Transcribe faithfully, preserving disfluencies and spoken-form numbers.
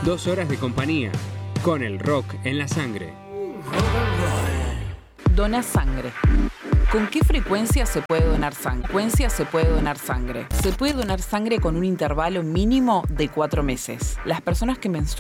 Dos horas de compañía, con el rock en la sangre. Dona sangre. ¿Con qué frecuencia se puede donar sangre? Frecuencia se puede donar sangre. Se puede donar sangre con un intervalo mínimo de cuatro meses. Las personas que menstruan